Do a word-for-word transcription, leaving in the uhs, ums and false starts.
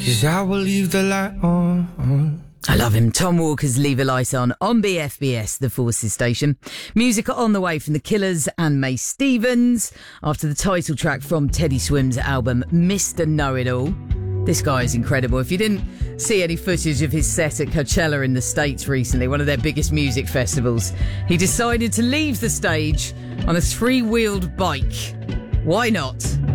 'cause I will leave the light on. I love him. Tom Walker's Leave a Light On on B F B S, the Forces station. Music on the way from The Killers and May Stevens after the title track from Teddy Swims' album Mister Know-It-All. This guy is incredible. If you didn't see any footage of his set at Coachella in the States recently, one of their biggest music festivals, he decided to leave the stage on a three-wheeled bike. Why not?